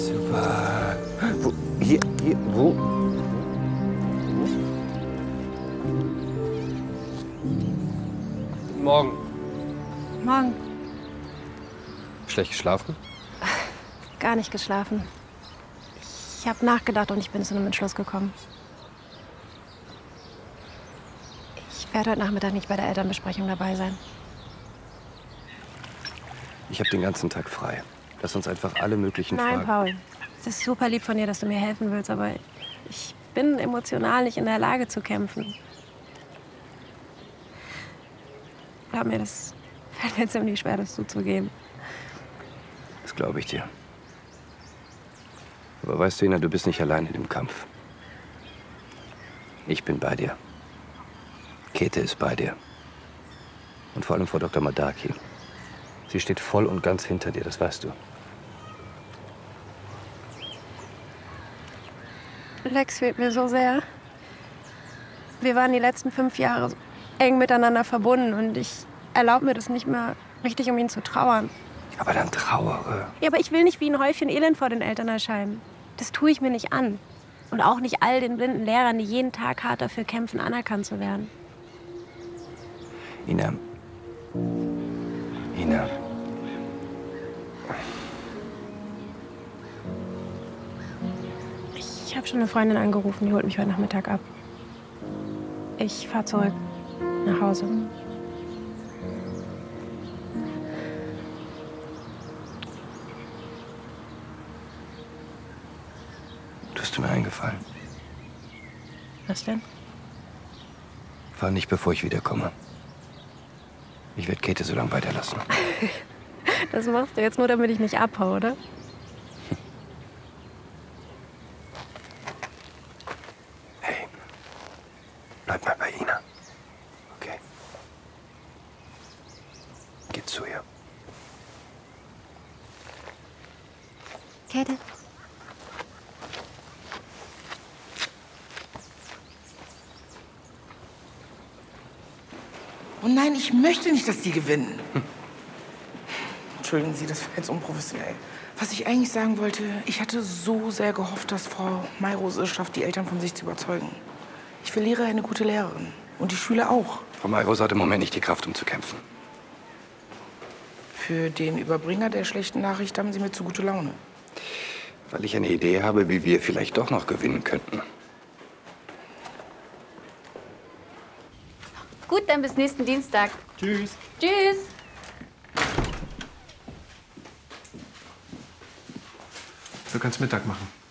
Super. Wo? Hier, wo? Guten Morgen. Morgen. Schlecht geschlafen? Gar nicht geschlafen. Ich habe nachgedacht und ich bin zu einem Entschluss gekommen. Ich werde heute Nachmittag nicht bei der Elternbesprechung dabei sein. Ich habe den ganzen Tag frei. Lass uns einfach alle möglichen Nein, Fragen... Paul. Es ist super lieb von dir, dass du mir helfen willst, aber ich bin emotional nicht in der Lage zu kämpfen. Glaub mir, das fällt mir ziemlich schwer, das zuzugeben. Das glaube ich dir. Aber weißt du, Ina, du bist nicht allein in dem Kampf. Ich bin bei dir. Käthe ist bei dir. Und vor allem Frau Dr. Madaki. Sie steht voll und ganz hinter dir, das weißt du. Lex fehlt mir so sehr. Wir waren die letzten 5 Jahre eng miteinander verbunden und ich erlaube mir das nicht mehr richtig, um ihn zu trauern. Aber dann trauere. Ja, aber ich will nicht wie ein Häufchen Elend vor den Eltern erscheinen. Das tue ich mir nicht an. Und auch nicht all den blinden Lehrern, die jeden Tag hart dafür kämpfen, anerkannt zu werden. Ina. Ina. Ich habe schon eine Freundin angerufen, die holt mich heute Nachmittag ab. Ich fahre zurück nach Hause. Tust du mir eingefallen? Was denn? Fahr nicht, bevor ich wiederkomme. Ich werde Käthe so lange bei dir lassen. Das machst du jetzt nur, damit ich nicht abhaue, oder? Hey, bleib mal bei Ina. Okay? Geh zu ihr. Käthe? Oh nein, ich möchte nicht, dass die gewinnen. Entschuldigen Sie, das war jetzt unprofessionell. Was ich eigentlich sagen wollte, ich hatte so sehr gehofft, dass Frau Mayrose es schafft, die Eltern von sich zu überzeugen. Ich verliere eine gute Lehrerin. Und die Schüler auch. Frau Mayrose hat im Moment nicht die Kraft, um zu kämpfen. Für den Überbringer der schlechten Nachricht haben Sie mir zu gute Laune. Weil ich eine Idee habe, wie wir vielleicht doch noch gewinnen könnten. Gut, dann bis nächsten Dienstag. Tschüss. Tschüss. Du kannst Mittag machen.